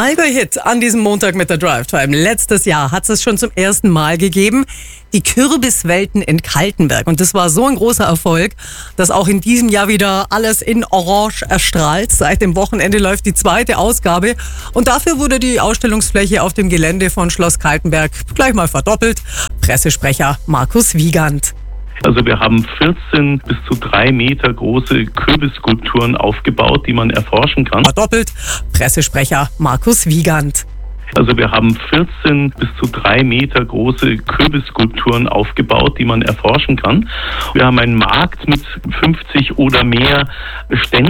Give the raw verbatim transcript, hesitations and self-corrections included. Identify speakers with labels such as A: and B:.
A: Allgäu-Hit an diesem Montag mit der Drive Time. Letztes Jahr hat es schon zum ersten Mal gegeben. Die Kürbiswelten in Kaltenberg. Und das war so ein großer Erfolg, dass auch in diesem Jahr wieder alles in Orange erstrahlt. Seit dem Wochenende läuft die zweite Ausgabe. Und dafür wurde die Ausstellungsfläche auf dem Gelände von Schloss Kaltenberg gleich mal verdoppelt. Pressesprecher Markus Wiegand.
B: Also wir haben vierzehn bis zu drei Meter große Kürbisskulpturen aufgebaut, die man erforschen kann.
A: Verdoppelt. Pressesprecher Markus Wiegand.
B: Also wir haben vierzehn bis zu drei Meter große Kürbisskulpturen aufgebaut, die man erforschen kann. Wir haben einen Markt mit fünfzig oder mehr Ständen.